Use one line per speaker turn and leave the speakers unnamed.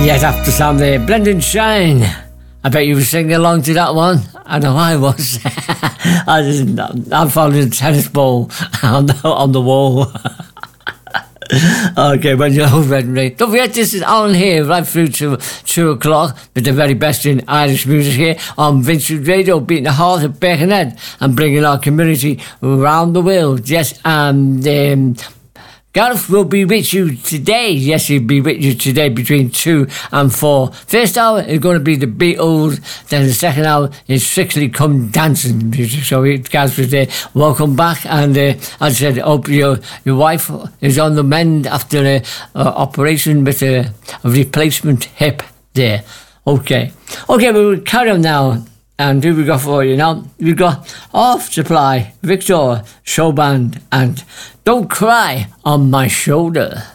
Yes, after some there, Blending Shine. I bet you were singing along to that one. I know I was. I'm following a tennis ball on the wall. Okay, when you're ready. Don't forget, this is Alan here, right through to 2 o'clock, with the very best in Irish music here on Vincent Radio, beating the heart of Birkenhead and bringing our community around the world. Yes, and Gareth will be with you today. Yes, he'll be with you today between 2 and 4. First hour is going to be the Beatles. Then the second hour is Strictly Come Dancing music. So Gareth was there. Welcome back. And as I said, hope your wife is on the mend after an operation with a replacement hip there. Okay, we'll carry on now. And who we got for you now? We've got Off Supply, Victor, Show Band, and Don't Cry on My Shoulder.